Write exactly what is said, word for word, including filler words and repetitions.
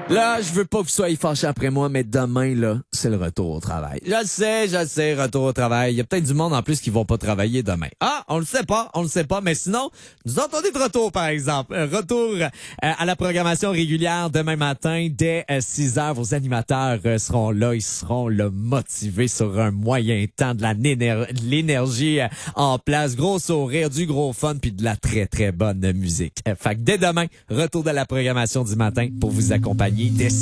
Là, je veux pas que vous soyez fâchés après moi, mais demain, là, c'est le retour au travail. Je le sais, je le sais, retour au travail. Il y a peut-être du monde en plus qui vont pas travailler demain. Ah, on le sait pas, on le sait pas, mais sinon, nous autres, on est de retour, par exemple. Un retour euh, à la programmation régulière demain matin, dès euh, six heures. Vos animateurs euh, seront là, ils seront là, motivés sur un moyen temps, de la néner- de l'énergie euh, en place, gros sourire, du gros fun, puis de la très, très bonne musique. Euh, fait que dès demain, retour de la programmation du matin pour vous accompagner dès